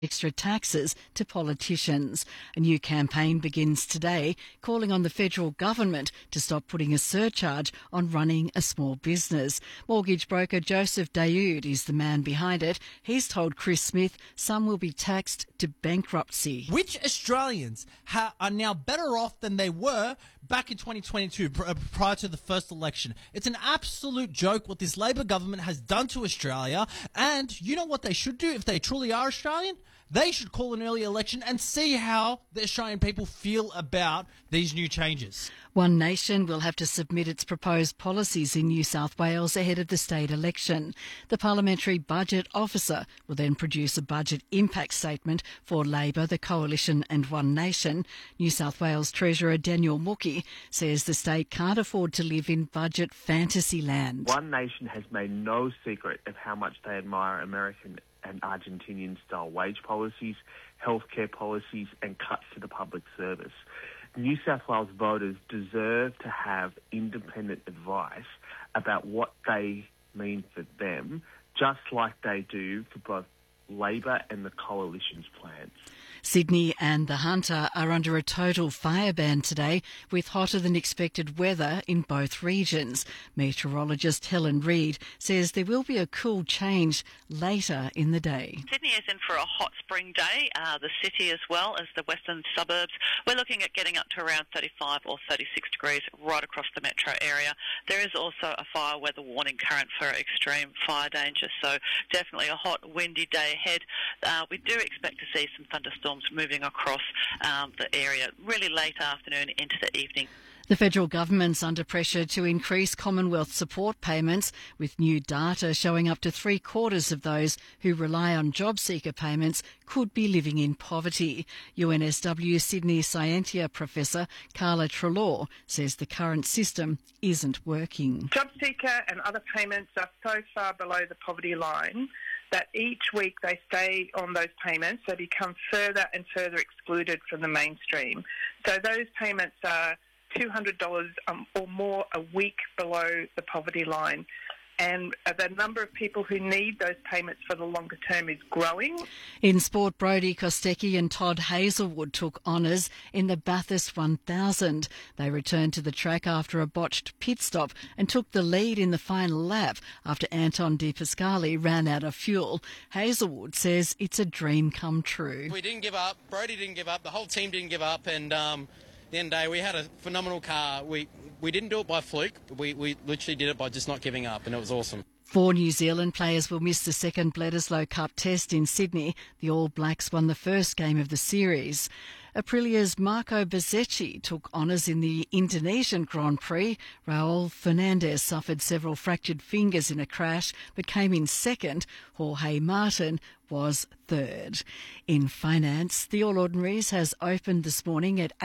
extra taxes to politicians. A new campaign begins today calling on the federal government to stop putting a surcharge on running a small business. Mortgage broker Joseph Daoud is the man behind it. He's told Chris Smith some will be taxed to bankruptcy. Which Australians are now better off than they were back in 2022 prior to the first election? It's an absolute joke what this Labor government has done to Australia, and you know what they should do if they truly are Australian? They should call an early election and see how the Australian people feel about these new changes. One Nation will have to submit its proposed policies in New South Wales ahead of the state election. The Parliamentary Budget Officer will then produce a budget impact statement for Labor, the Coalition and One Nation. New South Wales Treasurer Daniel Mookhey says the state can't afford to live in budget fantasy land. One Nation has made no secret of how much they admire American and Argentinian-style wage policies, healthcare policies and cuts to the public service. New South Wales voters deserve to have independent advice about what they mean for them, just like they do for both Labor and the Coalition's plans. Sydney and the Hunter are under a total fire ban today, with hotter than expected weather in both regions. Meteorologist Helen Reid says there will be a cool change later in the day. Sydney is in for a hot spring day, the city as well as the western suburbs. We're looking at getting up to around 35 or 36 degrees right across the metro area. There is also a fire weather warning current for extreme fire danger, so definitely a hot, windy day ahead. We do expect to see some thunderstorms moving across the area really late afternoon into the evening. The federal government's under pressure to increase Commonwealth support payments, with new data showing up to 3/4 of those who rely on job seeker payments could be living in poverty. UNSW Sydney Scientia professor Carla Treloar says the current system isn't working. Job seeker and other payments are so far below the poverty line that each week they stay on those payments, they become further and further excluded from the mainstream. So those payments are $200 or more a week below the poverty line. And the number of people who need those payments for the longer term is growing. In sport, Brodie Kostecki and Todd Hazelwood took honours in the Bathurst 1000. They returned to the track after a botched pit stop and took the lead in the final lap after Anton De Pascali ran out of fuel. Hazelwood says it's a dream come true. We didn't give up. Brodie didn't give up. The whole team didn't give up. And the end of the day, we had a phenomenal car. We didn't do it by fluke. We literally did it by just not giving up, and it was awesome. 4 New Zealand players will miss the second Bledisloe Cup test in Sydney. The All Blacks won the first game of the series. Aprilia's Marco Bezzecchi took honours in the Indonesian Grand Prix. Raul Fernandez suffered several fractured fingers in a crash but came in second. Jorge Martin was third. In finance, the All Ordinaries has opened this morning at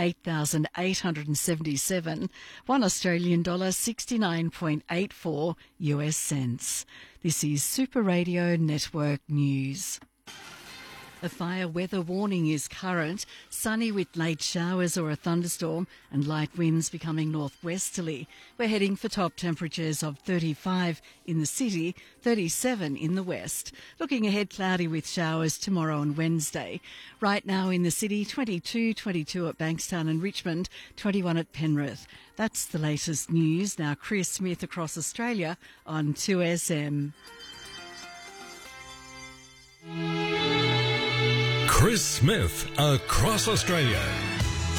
8,877, $1 Australian dollar 69.84 US cents. This is Super Radio Network News. A fire weather warning is current, sunny with late showers or a thunderstorm and light winds becoming northwesterly. We're heading for top temperatures of 35 in the city, 37 in the west. Looking ahead, cloudy with showers tomorrow and Wednesday. Right now in the city, 22 at Bankstown and Richmond, 21 at Penrith. That's the latest news. Now Chris Smith across Australia on 2SM. Chris Smith across Australia.